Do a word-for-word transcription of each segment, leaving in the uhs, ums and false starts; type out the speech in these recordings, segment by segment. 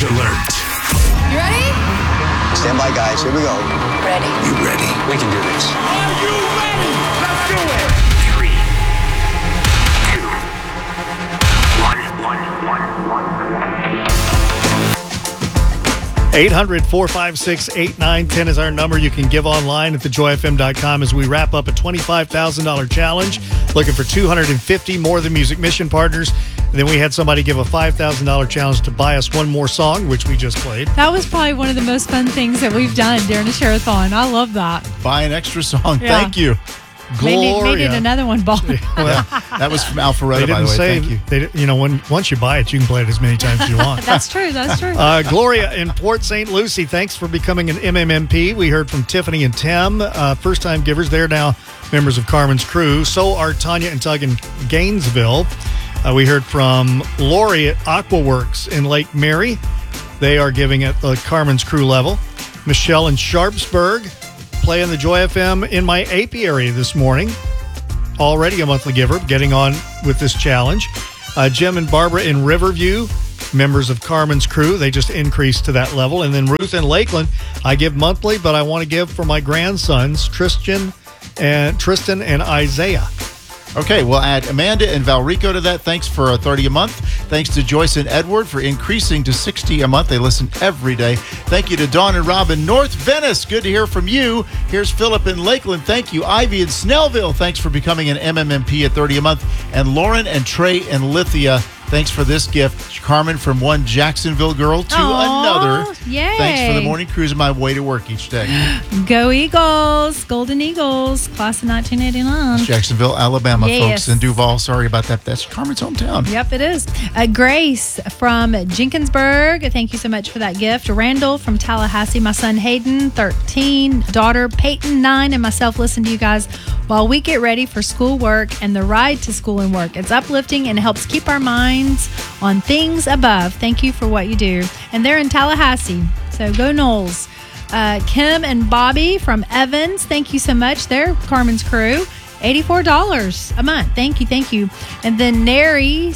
Challenge alert. You ready? Stand by, guys. Here we go. Ready. You ready? We can do this. Are you ready? Let's do it. Three, two, one, one, one, one. eight hundred, four five six, eight nine one zero is our number. You can give online at the joy f m dot com as we wrap up a twenty-five thousand dollars challenge. Looking for two hundred fifty more Than Music Mission partners. And then we had somebody give a five thousand dollars challenge to buy us one more song, which we just played. That was probably one of the most fun things that we've done during the Share-a-thon. I love that. Buy an extra song. Yeah. Thank you. Gloria. Made it, made it another one, Bob. Well, that was from Alpharetta, They by didn't the way. say, Thank you. They, you know, when once you buy it, you can play it as many times as you want. That's true. That's true. Uh, Gloria in Port Saint Lucie, thanks for becoming an M M M P. We heard from Tiffany and Tim, uh, first-time givers. They're now members of Carmen's crew. So are Tanya and Tug in Gainesville. Uh, we heard from Lori at Aquaworks in Lake Mary. They are giving at the Carmen's crew level. Michelle in Sharpsburg, playing the Joy F M in my apiary this morning. Already a monthly giver, getting on with this challenge. Uh, Jim and Barbara in Riverview, members of Carmen's crew. They just increased to that level. And then Ruth in Lakeland, I give monthly, but I want to give for my grandsons, Tristan and Tristan and Isaiah. Okay, we'll add Amanda and Valrico to that. Thanks for a thirty a month. Thanks to Joyce and Edward for increasing to sixty a month. They listen every day. Thank you to Dawn and Rob in North Venice. Good to hear from you. Here's Philip in Lakeland. Thank you. Ivy in Snellville. Thanks for becoming an M M M P at thirty a month. And Lauren and Trey in Lithia. Thanks for this gift. Carmen, from one Jacksonville girl to Aw, another. yay. Thanks for the morning cruise on my way to work each day. Go Eagles. Golden Eagles. Class of nineteen eighty-nine. Jacksonville, Alabama, Yes. folks. And Duval, sorry about that. That's Carmen's hometown. Yep, it is. Uh, Grace from Jenkinsburg. Thank you so much for that gift. Randall from Tallahassee. My son Hayden, thirteen. Daughter Peyton, nine. And myself listen to you guys while we get ready for school work and the ride to school and work. It's uplifting and helps keep our minds on things above. Thank you for what you do. And they're in Tallahassee. So go Knowles. Uh, Kim and Bobby from Evans. Thank you so much. They're Carmen's crew. eighty-four dollars a month. Thank you, thank you. And then Nary,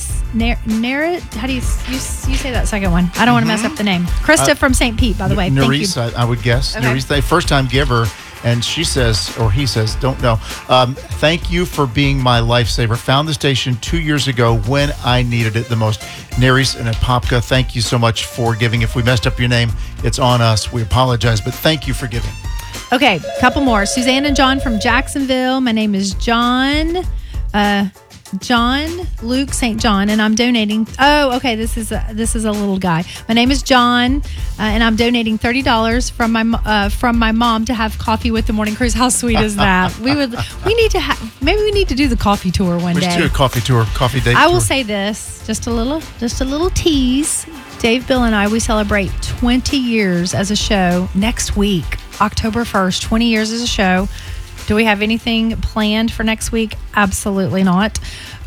Nary, how do you, you you say that second one? I don't want to mess up the name. Krista Uh, from Saint Pete, by the way. Nerys, Thank you. I, I would guess. Okay. Nerys, the first-time giver, and she says, or he says, don't know. Um, thank you for being my lifesaver. Found the station two years ago when I needed it the most. Nerys and Apopka, thank you so much for giving. If we messed up your name, it's on us. We apologize, but thank you for giving. Okay, couple more. Suzanne and John from Jacksonville. My name is John. Uh, John Luke Saint John, and I'm donating. Oh, okay. This is a, this is a little guy. My name is John, uh, and I'm donating thirty dollars from my uh, from my mom to have coffee with the morning cruise. How sweet is that? we would we need to have maybe we need to do the coffee tour one We day. should do a coffee tour, coffee date. I will tour. say this, just a little, just a little tease. Dave, Bill, and I, we celebrate twenty years as a show next week, October first. twenty years as a show. Do we have anything planned for next week? Absolutely not.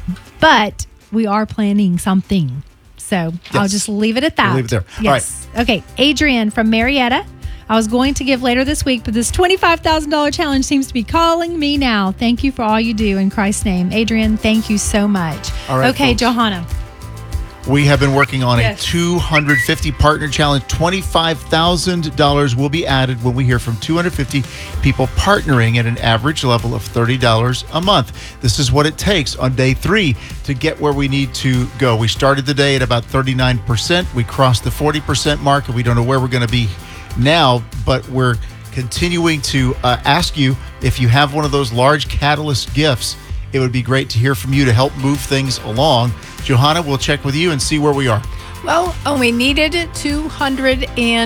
But we are planning something. So Yes. I'll just leave it at that. We'll leave it there. All Yes. Okay. Adrian from Marietta. I was going to give later this week, but this twenty-five thousand dollars challenge seems to be calling me now. Thank you for all you do in Christ's name. Adrian, thank you so much. All right, okay, folks. Johanna. We have been working on Yes. a two hundred fifty partner challenge. twenty-five thousand dollars will be added when we hear from two hundred fifty people partnering at an average level of thirty dollars a month. This is what it takes on day three to get where we need to go. We started the day at about thirty-nine percent. We crossed the forty percent mark, and we don't know where we're going to be now, but we're continuing to uh, ask you if you have one of those large catalyst gifts. It would be great to hear from you to help move things along. Johanna, we'll check with you and see where we are. Well, oh, we needed two hundred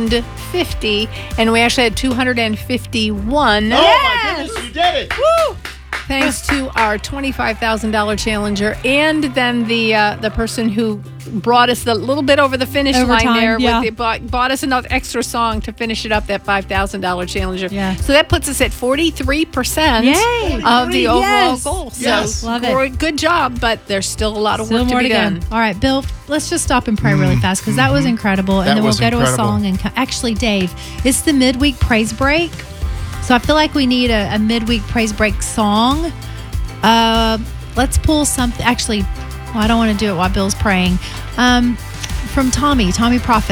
fifty, and we actually had two hundred fifty-one. Oh, my goodness, you did it. Woo! Thanks to our twenty-five thousand dollars challenger, and then the uh, the person who brought us the little bit over the finish Overtime, line there. yeah. With the, bought, bought us enough extra song to finish it up, that five thousand dollars challenger. Yeah. So that puts us at forty-three percent Yay. of the overall Yes. goal. So Yes. Love it. great- good job, but there's still a lot of Still work more to be to done. go. All right, Bill, let's just stop and pray really fast because that was incredible. And That then we'll was go to a incredible. song. And co- actually, Dave, it's the midweek praise break. So I feel like we need a, a midweek praise break song. Uh, let's pull something. Actually, well, I don't want to do it while Bill's praying. Um, from Tommy, Tommy Prophet.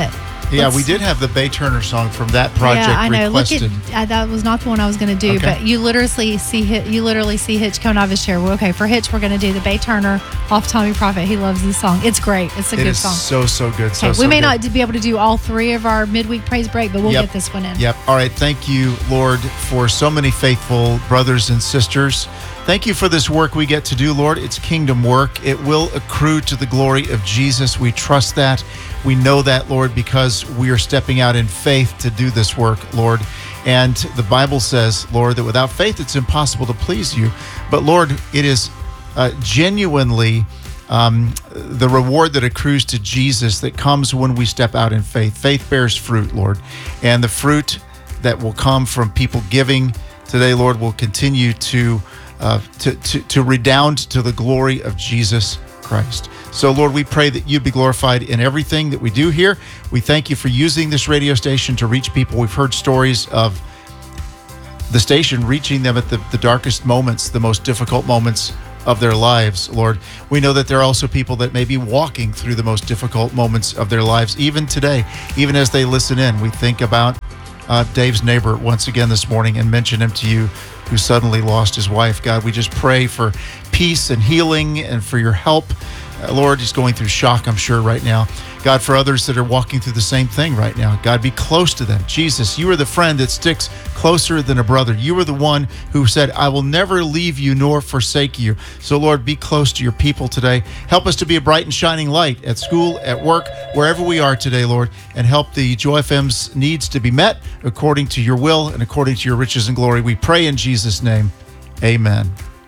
Yeah, Let's- we did have the Bay Turner song from that project yeah, I know. requested. Look at uh, that was not the one I was going to do, Okay. but you literally see Hi- you literally see Hitch coming out of his chair. Well, okay, for Hitch, we're going to do the Bay Turner off Tommy Prophet. He loves this song. It's great. It's a It good is song. so, so good. So, Okay, so we may good. not be able to do all three of our midweek praise break, but we'll Yep. get this one in. Yep. All right. Thank you, Lord, for so many faithful brothers and sisters. Thank you for this work we get to do, Lord. It's kingdom work. It will accrue to the glory of Jesus. We trust that. We know that, Lord, because we are stepping out in faith to do this work, Lord. And the Bible says, Lord, that without faith, it's impossible to please you. But, Lord, it is uh, genuinely um, the reward that accrues to Jesus that comes when we step out in faith. Faith bears fruit, Lord. And the fruit that will come from people giving today, Lord, will continue to Uh, to, to, to redound to the glory of Jesus Christ. So, Lord, we pray that you be glorified in everything that we do here. We thank you for using this radio station to reach people. We've heard stories of the station reaching them at the, the darkest moments, the most difficult moments of their lives, Lord. We know that there are also people that may be walking through the most difficult moments of their lives, even today, even as they listen in. We think about uh, Dave's neighbor once again this morning and mention him to you, who suddenly lost his wife. God, we just pray for peace and healing and for your help. Uh, Lord, he's going through shock, I'm sure, right now. God, for others that are walking through the same thing right now, God, be close to them. Jesus, you are the friend that sticks closer than a brother. You are the one who said, I will never leave you nor forsake you. So, Lord, be close to your people today. Help us to be a bright and shining light at school, at work, wherever we are today, Lord, and help the Joy F M's needs to be met according to your will and according to your riches and glory. We pray in Jesus' name. Amen.